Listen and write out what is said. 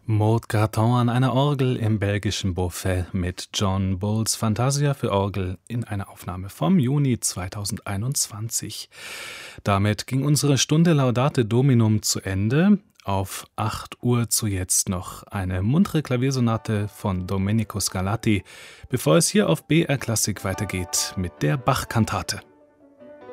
Maud Graton an einer Orgel im belgischen Beauvais mit John Bulls Fantasia für Orgel in einer Aufnahme vom Juni 2021. Damit ging unsere Stunde Laudate Dominum zu Ende. Auf 8 Uhr zu jetzt noch eine muntere Klaviersonate von Domenico Scarlatti, bevor es hier auf BR Klassik weitergeht mit der Bach-Kantate.